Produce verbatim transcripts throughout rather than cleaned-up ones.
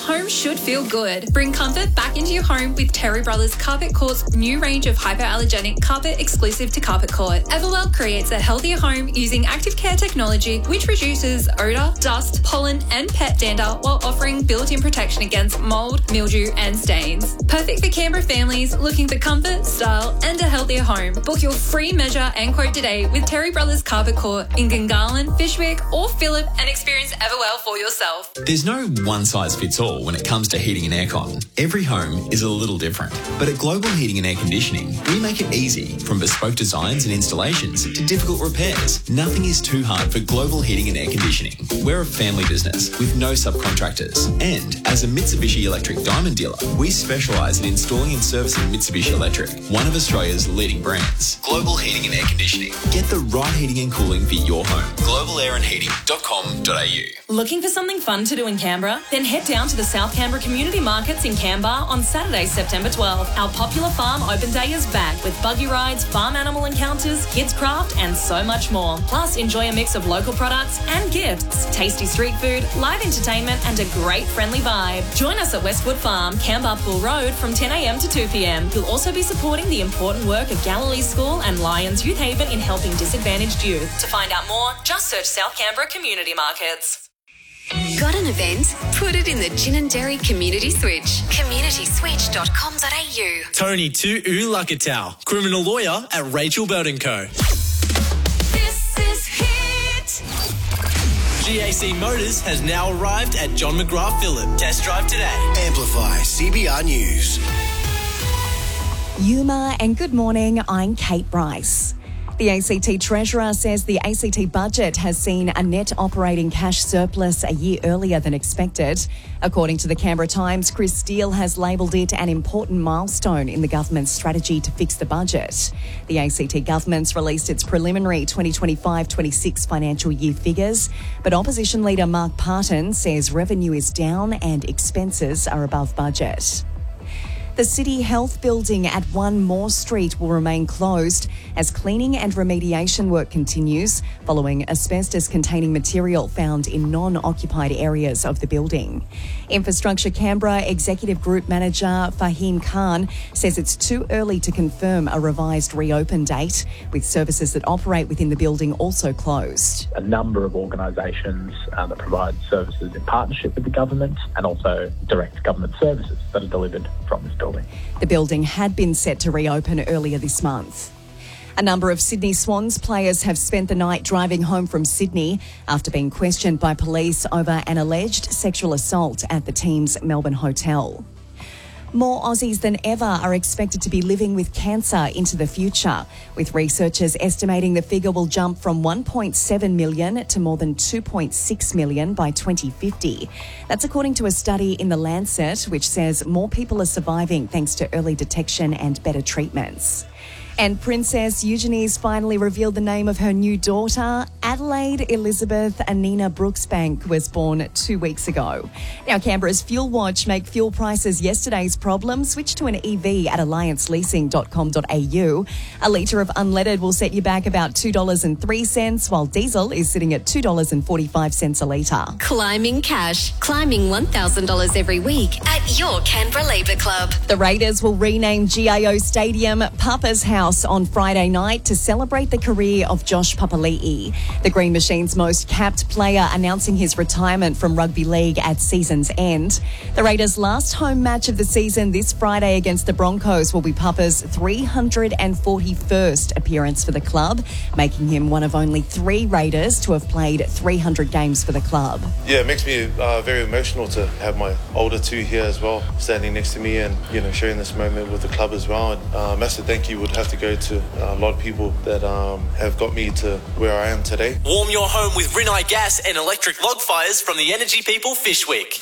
home should feel good. Bring comfort back into your home with Terry Brothers Carpet Court's new range of hypoallergenic carpet exclusive to Carpet Court. Everwell creates a healthier home using active care technology which reduces odour, dust, pollen and pet dander while offering built-in protection against mould, mildew and stains. Perfect for Canberra families looking for comfort, style and a healthier home. Book your free measure and quote today with Terry Brothers Carpet Court in Gungahlin, Fishwick or Phillip and experience Everwell for yourself. There's no one-size-fits-all when it comes to heating and aircon. Every home is a little different. But at Global Heating and Air Conditioning, we make it easy, from bespoke designs and installations to difficult repairs. Nothing is too hard for Global Heating and Air Conditioning. We're a family business with no subcontractors. And as a Mitsubishi Electric Diamond dealer, we specialise in installing and servicing Mitsubishi Electric, one of Australia's leading brands. Global Heating and Air Conditioning. Get the right heating and cooling for your home. global air and heating dot com dot a u. Looking for something fun to do in Canberra? Then head down to the South Canberra Community Markets in Canberra on Saturday, September twelfth. Our popular farm open day is back with buggy rides, farm animal encounters, kids craft and so much more. Plus, enjoy a mix of local products and gifts, tasty street food, live entertainment and a great friendly vibe. Join us at Westwood Farm, Canberra Pool Road from ten a m to two p m. You'll also be supporting the important work of Galilee School and Lions Youth Haven in helping disadvantaged youth. To find out more, just search South Canberra Community Markets. Got an event? Put it in the Gin and Dairy Community Switch. community switch dot com dot a u. Tony Tu'u Lakatau, criminal lawyer at Rachel Belt and Co. This is Hit. G A C Motors has now arrived at John McGrath Phillip. Test drive today. Amplify C B R News. Yuma and good morning, I'm Kate Bryce. The A C T Treasurer says the A C T budget has seen a net operating cash surplus a year earlier than expected. According to the Canberra Times, Chris Steele has labelled it an important milestone in the government's strategy to fix the budget. The A C T government's released its preliminary twenty twenty-five twenty-six financial year figures, but opposition leader Mark Parton says revenue is down and expenses are above budget. The City Health building at One Moore Street will remain closed as cleaning and remediation work continues following asbestos-containing material found in non-occupied areas of the building. Infrastructure Canberra Executive Group Manager Fahim Khan says it's too early to confirm a revised reopen date, with services that operate within the building also closed. A number of organisations uh, that provide services in partnership with the government and also direct government services that are delivered from this building. The building had been set to reopen earlier this month. A number of Sydney Swans players have spent the night driving home from Sydney after being questioned by police over an alleged sexual assault at the team's Melbourne hotel. More Aussies than ever are expected to be living with cancer into the future, with researchers estimating the figure will jump from one point seven million to more than two point six million by twenty fifty. That's according to a study in The Lancet, which says more people are surviving thanks to early detection and better treatments. And Princess Eugenie's finally revealed the name of her new daughter. Adelaide Elizabeth Anina Brooksbank was born two weeks ago. Now, Canberra's Fuel Watch make fuel prices yesterday's problem. Switch to an E V at alliance leasing dot com dot a u. A litre of unleaded will set you back about two dollars and three cents, while diesel is sitting at two dollars and forty-five cents a litre. Climbing cash. Climbing one thousand dollars every week at your Canberra Labour Club. The Raiders will rename G I O Stadium Papa's House on Friday night to celebrate the career of Josh Papali'i, the Green Machine's most capped player, announcing his retirement from rugby league at season's end. The Raiders' last home match of the season this Friday against the Broncos will be Papa's three hundred forty-first appearance for the club, making him one of only three Raiders to have played three hundred games for the club. Yeah, it makes me uh, very emotional to have my older two here as well, standing next to me and, you know, sharing this moment with the club as well. And uh, massive thank you would have to go to a lot of people that um, have got me to where I am today. Warm your home with Rinnai gas and electric log fires from the energy people Fishwick.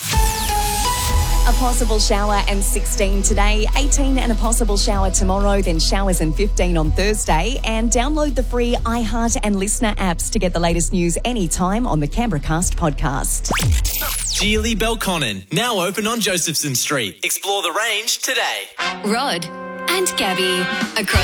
A possible shower and sixteen today, eighteen and a possible shower tomorrow, then showers and fifteen on Thursday. And download the free iHeart and Listener apps to get the latest news anytime on the Canberra Cast podcast. Geely Belconnen, now open on Josephson Street. Explore the range today. Rod and Gabby across